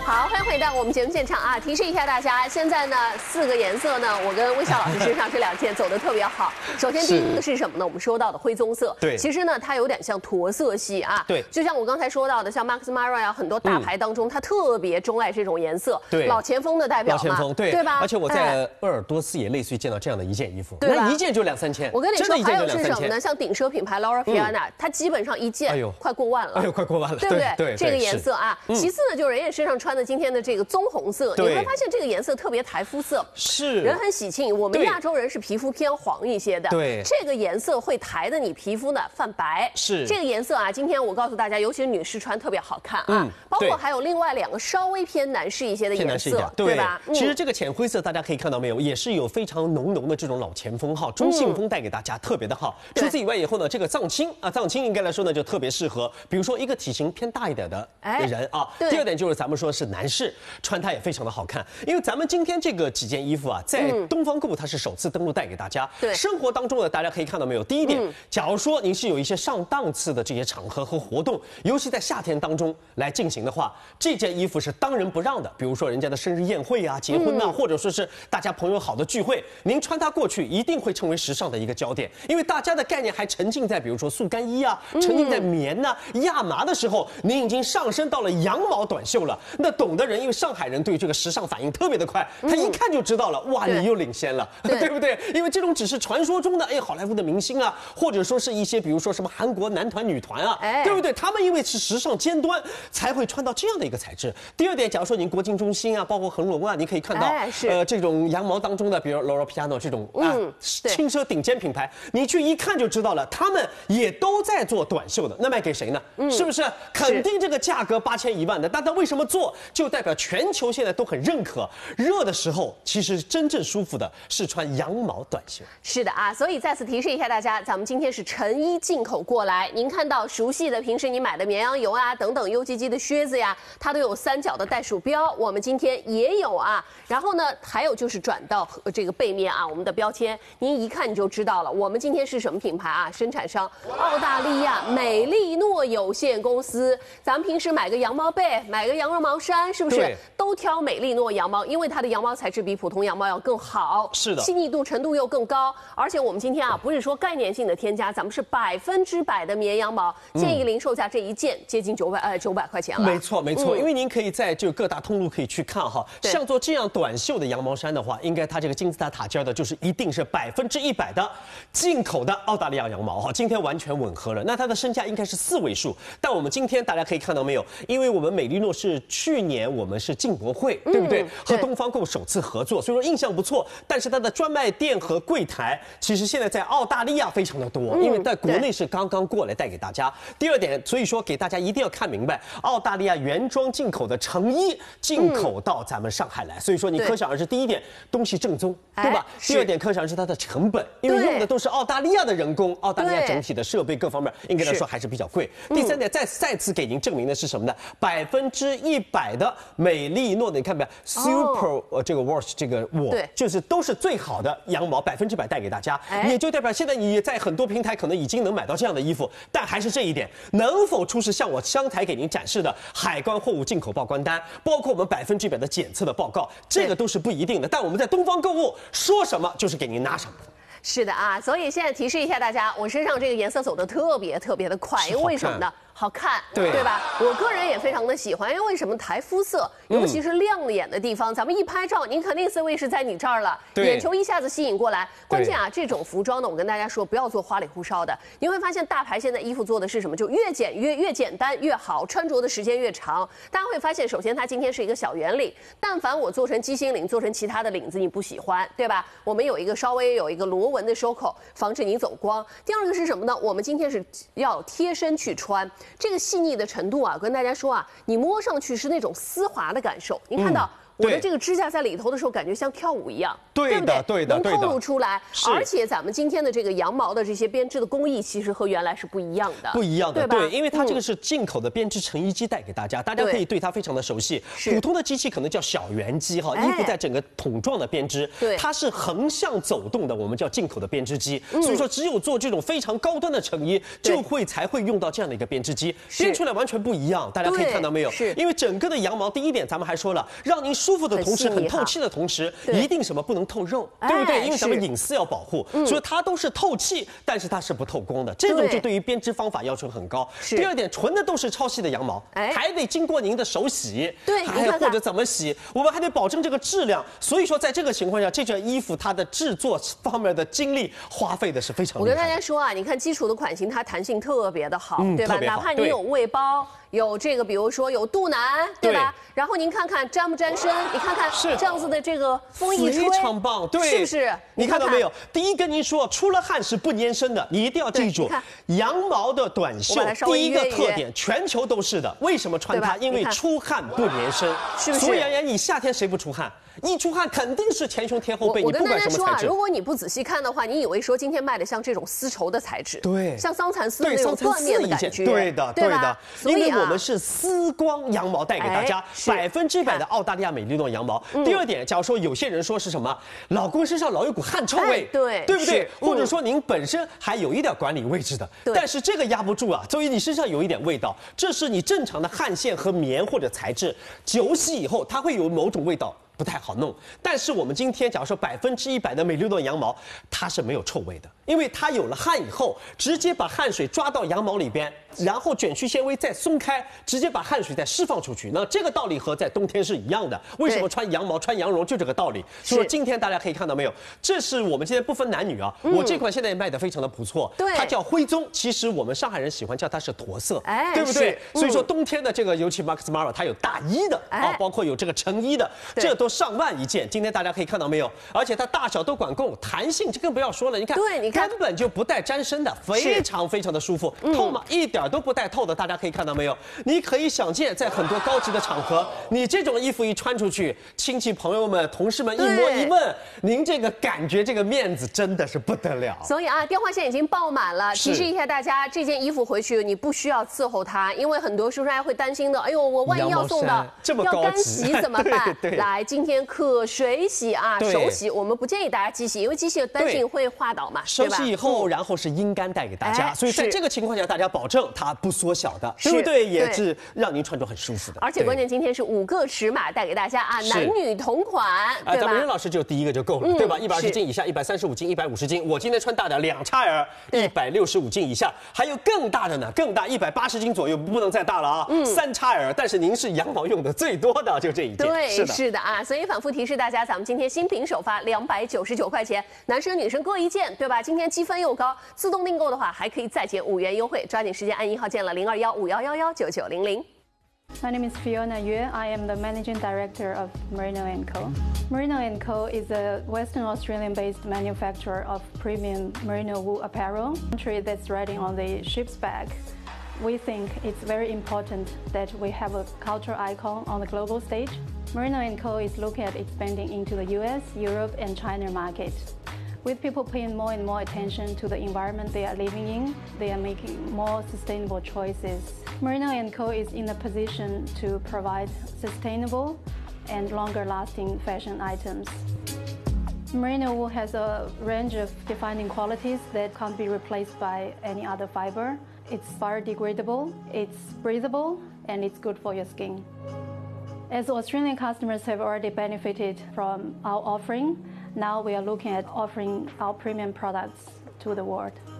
好，欢迎回到我们节目现场啊！提示一下大家，现在呢4个颜色呢，我跟魏晓老师身上这2件走得特别好。首先第一个是什么呢？我们说到的灰棕色， 对， 其实呢它有点像驼色系啊， 对， 就像我刚才说到的，像 Max Mara 啊，很多大牌当中，它特别钟爱这种颜色， 对， 老前锋的代表嘛， 老前锋，对吧？ 而且我在鄂尔多斯也类似于见到这样的一件衣服， 对吧？ 那一件就2、3千， 我跟你说，还有是什么呢？ 像顶奢品牌 Laura Piana，它基本上一件快过万了， 哎呦，快过万了， 对不对？ 对， 这个颜色啊。其次呢，就是人家身上穿的今天的这个棕红色，你会发现这个颜色特别台肤色， 是人很喜庆。我们亚洲人是皮肤偏黄一些的， 对， 这个颜色会抬的你皮肤呢泛白， 是这个颜色啊。今天我告诉大家，尤其是女士穿特别好看啊，包括还有另外2个稍微偏男士一些的颜色，对吧？ 其实这个浅灰色大家可以看到没有，也是有非常浓的这种老前锋哈，中性风带给大家特别的好。除此以外以后呢，这个藏青啊，藏青应该来说呢就特别适合，比如说一个体型偏大一点的人啊。第二点就是咱们说是男士穿它也非常的好看，因为咱们今天这个几件衣服啊，在东方购物它是首次登陆带给大家。对，生活当中呢，大家可以看到没有？第一点，假如说您是有一些上档次的这些场合和活动，尤其在夏天当中来进行的话，这件衣服是当仁不让的。比如说人家的生日宴会啊、结婚啊，或者说是大家朋友好的聚会，您穿它过去一定会成为时尚的一个焦点，因为大家的概念还沉浸在比如说速干衣啊、沉浸在棉啊、亚麻的时候，您已经上升到了羊毛短袖了。那懂的人，因为上海人对这个时尚反应特别的快，他一看就知道了，哇，你又领先了，对不对？因为这种只是传说中的好莱坞的明星啊，或者说是一些比如说什么韩国男团、女团啊，对不对？他们因为是时尚尖端，才会穿到这样的一个材质。第二点，假如说您国境中心啊，包括恒隆啊，你可以看到，这种羊毛当中的，比如 Laura Piana 这种轻奢顶尖品牌，你去一看就知道了，他们也都在做短袖的，那卖给谁呢？是不是？肯定这个价格8000、1万的，但他为什么做？就代表全球现在都很认可。热的时候，其实真正舒服的是穿羊毛短袖。 是的啊，所以再次提示一下大家，咱们今天是成衣进口过来。您看到熟悉的平时你买的绵羊油啊等等 UGG 的靴子呀，它都有3角的袋鼠标，我们今天也有啊。然后呢，还有就是转到这个背面啊，我们的标签，您一看你就知道了。我们今天是什么品牌啊？生产商澳大利亚美利诺有限公司。咱们平时买个羊毛被，买个羊绒毛衫，是不是都挑美利诺羊毛？因为它的羊毛材质比普通羊毛要更好，是的，细腻度程度又更高。而且我们今天啊，不是说概念性的添加，咱们是100%的绵羊毛，建议零售价这一件接近900块钱了。 没错，因为您可以在就各大通路可以去看哈，像做这样短袖的羊毛衫的话，应该它这个金字塔塔尖的，就是一定是100%的进口的澳大利亚羊毛哈。今天完全吻合了，那它的身价应该是4位数。但我们今天大家可以看到没有？因为我们美利诺是去年我们是进博会，对不对？和东方购首次合作，所以说印象不错。但是它的专卖店和柜台，其实现在在澳大利亚非常的多，因为在国内是刚刚过来带给大家。第二点，所以说给大家一定要看明白，澳大利亚原装进口的成衣进口到咱们上海来，所以说你可想而知，第一点东西正宗，对吧？第二点可想而知它的成本，因为用的都是澳大利亚的人工，澳大利亚整体的设备各方面应该来说还是比较贵。第三点，再次给您证明的是什么呢？100%的美利诺的，你看没有 ？Super 这个 wash 这个就是都是最好的羊毛，100%带给大家，也就代表现在你在很多平台可能已经能买到这样的衣服，但还是这一点，能否出示像我刚才给您展示的海关货物进口报关单，包括我们100%的检测的报告，这个都是不一定的。但我们在东方购物说什么就是给您拿什么。 是的啊，所以现在提示一下大家，我身上这个颜色走得特别的快，因为为什么呢？好看，对吧？我个人也非常的喜欢，因为为什么台肤色，尤其是亮眼的地方，咱们一拍照，您肯定思维是在你这儿了，眼球一下子吸引过来。关键啊，这种服装呢，我跟大家说，不要做花里胡哨的。你会发现大牌现在衣服做的是什么？就越简单越好，穿着的时间越长。大家会发现，首先它今天是一个小圆领，但凡我做成鸡心领，做成其他的领子，你不喜欢，对吧？我们有一个稍微有一个螺纹的收口，防止你走光。第二个是什么呢？我们今天是要贴身去穿。这个细腻的程度啊，跟大家说啊，你摸上去是那种丝滑的感受。您看到我的这个指甲在里头的时候，感觉像跳舞一样， 对的， 对不对？能透露出来。而且咱们今天的这个羊毛的这些编织的工艺，其实和原来是不一样的， 不一样的， 对吧？ 对，因为它这个是进口的编织成衣机带给大家，大家可以对它非常的熟悉。普通的机器可能叫小圆机哈，衣服在整个桶状的编织，它是横向走动的，我们叫进口的编织机。所以说，只有做这种非常高端的成衣，才会用到这样的一个编织机，编出来完全不一样。大家可以看到没有？因为整个的羊毛，第一点咱们还说了，让您舒服的同时，很透气的同时，一定什么不能透肉，对不对？因为咱们隐私要保护，所以它都是透气，但是它是不透光的。这种就对于编织方法要求很高。第二点，纯的都是超细的羊毛，还得经过您的手洗， 对， 或者怎么洗，我们还得保证这个质量。所以说，在这个情况下，这件衣服它的制作方面的精力花费的是非常厉害的。 我跟大家说啊，你看基础的款型，它弹性特别的好，对吧？哪怕你有胃包。有这个，比如说有肚腩，对吧？然后您看看粘不粘身？你看看这样子的这个风一吹， 非常棒，对， 是不是？ 你看到没有？第一跟您说，出了汗是不粘身的，你一定要记住，羊毛的短袖第一个特点，全球都是的。为什么穿它？因为出汗不粘身， 是不是？ 所以你夏天谁不出汗？一出汗肯定是前胸贴后背，你不管什么材质。 如果你不仔细看的话，你以为说今天卖的像这种丝绸的材质， 对， 像桑蚕丝那种缎面的感觉， 对的，对的。因为我们是丝光羊毛带给大家，100%的澳大利亚美利诺羊毛。第二点，假如说有些人说是什么，老公身上老有股汗臭味，对不对？或者说您本身还有一点管理位置的，但是这个压不住啊。所以你身上有一点味道，这是你正常的汗腺和棉或者材质久洗以后，它会有某种味道。不太好弄，但是我们今天假如说100%的美利诺羊毛，它是没有臭味的，因为它有了汗以后，直接把汗水抓到羊毛里边，然后卷曲纤维再松开，直接把汗水再释放出去。那这个道理和在冬天是一样的。为什么穿羊毛、穿羊绒就这个道理？所以说今天大家可以看到没有，这是我们今天不分男女啊，我这款现在也卖得非常的不错，它叫灰棕，其实我们上海人喜欢叫它是驼色，对不对？所以说冬天的这个，尤其 Max Mara 它有大衣的啊，包括有这个成衣的，这都上万一件。今天大家可以看到没有？而且它大小都管够，弹性这更不要说了。你看，根本就不带沾身的，非常非常的舒服，透吗？一点都不带透的。大家可以看到没有？你可以想见，在很多高级的场合，你这种衣服一穿出去，亲戚朋友们、同事们一摸一问，您这个感觉、这个面子真的是不得了。 所以啊，电话线已经爆满了。提示一下大家，这件衣服回去你不需要伺候它，因为很多叔叔阿姨会担心的。哎呦，我万一要送的要干洗怎么办？来，今天可水洗啊，手洗，我们不建议大家机洗，因为机洗担心会滑倒嘛， 手洗以后，然后是阴干带给大家，所以在这个情况下，大家保证它不缩小的，对不对？也是让您穿着很舒服的。 而且关键今天是5个尺码带给大家啊，男女同款，对吧？ 咱们任老师就第一个就够了，对吧？120斤以下，135斤、150斤。我今天穿大的2XL，165斤以下，还有更大的呢，更大180斤左右，不能再大了啊，3XL。但是您是羊毛用的最多的，就这一件。 对，是的啊，所以反复提示大家，咱们今天新品首发299块钱，男生女生各一件，对吧？今天积分又高，自动订购的话还可以再减5元优惠，抓紧时间按1号键了，0215119900。 My name is Fiona Yue. I am the Managing Director of Merino & Co. Merino & Co. is a Western Australian-based manufacturer of premium merino wool apparel. Country that's riding on the ship's back. We think it's very important that we have a cultural icon on the global stage. Merino & Co. is looking at expanding into the US, Europe, and China market. With people paying more and more attention to the environment they are living in, they are making more sustainable choices. Merino & Co. is in a position to provide sustainable and longer-lasting fashion items. Merino wool has a range of defining qualities that can't be replaced by any other fiber. It's biodegradable, it's breathable, and it's good for your skin. As Australian customers have already benefited from our offering, now we are looking at offering our premium products to the world.